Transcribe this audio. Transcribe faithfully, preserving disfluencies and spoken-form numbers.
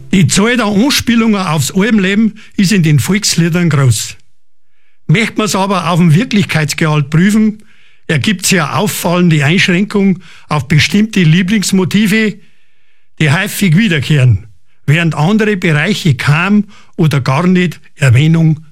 Die Zahl der Anspielungen aufs Alpenleben ist in den Volksliedern groß. Möchte man es aber auf den Wirklichkeitsgehalt prüfen, ergibt sich eine auffallende Einschränkung auf bestimmte Lieblingsmotive, die häufig wiederkehren, während andere Bereiche kaum oder gar nicht Erwähnung